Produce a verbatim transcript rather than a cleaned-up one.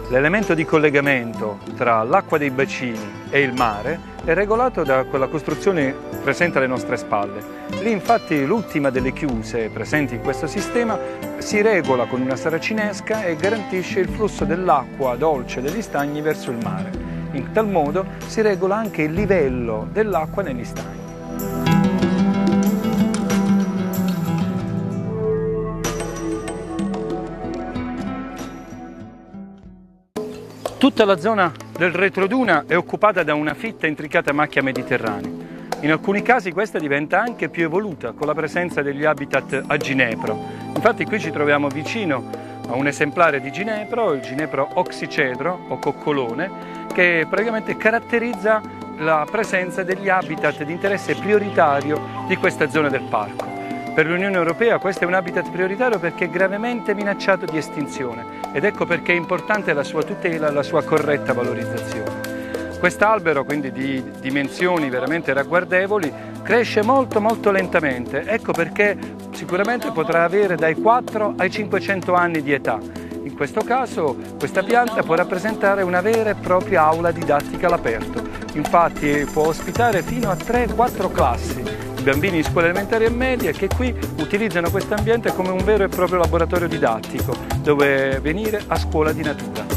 L'elemento di collegamento tra l'acqua dei bacini e il mare è regolato da quella costruzione presente alle nostre spalle. Lì infatti l'ultima delle chiuse presenti in questo sistema si regola con una saracinesca e garantisce il flusso dell'acqua dolce degli stagni verso il mare. In tal modo si regola anche il livello dell'acqua negli stagni. Tutta la zona del retroduna è occupata da una fitta e intricata macchia mediterranea. In alcuni casi questa diventa anche più evoluta con la presenza degli habitat a ginepro. Infatti qui ci troviamo vicino a un esemplare di ginepro, il ginepro oxycedro o coccolone, che praticamente caratterizza la presenza degli habitat di interesse prioritario di questa zona del parco. Per l'Unione Europea questo è un habitat prioritario perché è gravemente minacciato di estinzione ed ecco perché è importante la sua tutela e la sua corretta valorizzazione. Quest'albero, quindi di dimensioni veramente ragguardevoli, cresce molto molto lentamente, ecco perché sicuramente potrà avere dai quattro ai cinquecento anni di età. In questo caso questa pianta può rappresentare una vera e propria aula didattica all'aperto, infatti può ospitare fino a tre quattro classi di bambini di scuole elementari e medie che qui utilizzano questo ambiente come un vero e proprio laboratorio didattico dove venire a scuola di natura.